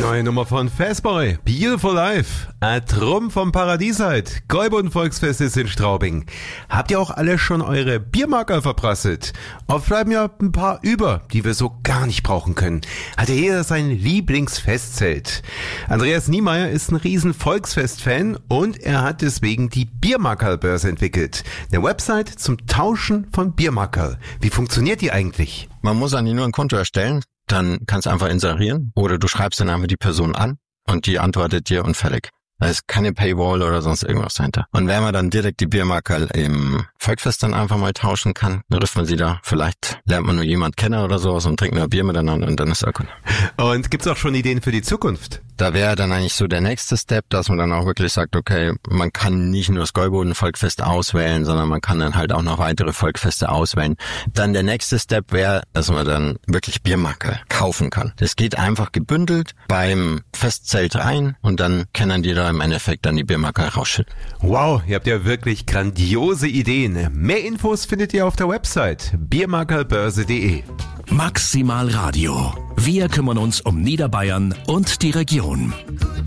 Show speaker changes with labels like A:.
A: neue Nummer von Fastboy, Beautiful Life. Drum vom Paradies halt. Gäuboden Volksfest ist in Straubing. Habt ihr auch alle schon eure Biermarker verprasselt? Oft bleiben ja ein paar über, die wir so gar nicht brauchen können. Hat ja jeder sein Lieblingsfestzelt. Andreas Niemeyer ist ein riesen Volksfest-Fan und er hat deswegen die Biermarkerl-Börse entwickelt. Eine Website zum Tauschen von Biermarkerl. Wie funktioniert die eigentlich?
B: Man muss eigentlich nur ein Konto erstellen, dann kannst du einfach inserieren oder du schreibst dann einfach die Person an und die antwortet dir und fertig. Da ist keine Paywall oder sonst irgendwas dahinter. Und wenn man dann direkt die Biermarkerl im Volksfest dann einfach mal tauschen kann, dann trifft man sie da. Vielleicht lernt man nur jemand kennen oder sowas und trinkt ein Bier miteinander und dann ist es gut.
A: Und gibt's auch schon Ideen für die Zukunft?
B: Da wäre dann eigentlich so der nächste Step, dass man dann auch wirklich sagt, okay, man kann nicht nur das Gäuboden-Volksfest auswählen, sondern man kann dann halt auch noch weitere Volksfeste auswählen. Dann der nächste Step wäre, dass man dann wirklich Biermarkerl kaufen kann. Das geht einfach gebündelt beim Festzelt rein und dann können die da im Endeffekt dann die Biermarkerl rausschütten.
A: Wow, ihr habt ja wirklich grandiose Ideen. Mehr Infos findet ihr auf der Website biermarkerlbörse.de.
C: Maximal Radio. Wir kümmern uns um Niederbayern und die Region.